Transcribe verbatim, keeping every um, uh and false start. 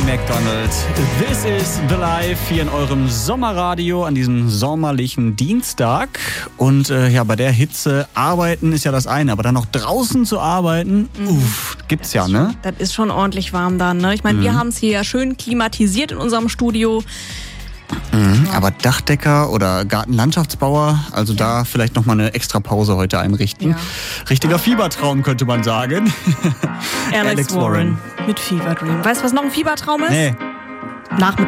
McDonald. This is The Life hier in eurem Sommerradio an diesem sommerlichen Dienstag. Und äh, ja, bei der Hitze arbeiten ist ja das eine, aber dann noch draußen zu arbeiten, mhm. uff, gibt's ja, ne? Das ist schon ordentlich warm dann, ne? Ich meine, mhm. wir haben es hier ja schön klimatisiert in unserem Studio. Mhm, ja. Aber Dachdecker oder Gartenlandschaftsbauer, also ja. da vielleicht nochmal eine extra Pause heute einrichten. Ja. Richtiger Fiebertraum, könnte man sagen. Alex, Alex Warren. Warren mit Fever Dream. Weißt du, was noch ein Fiebertraum ist? Nee. Nachmittag.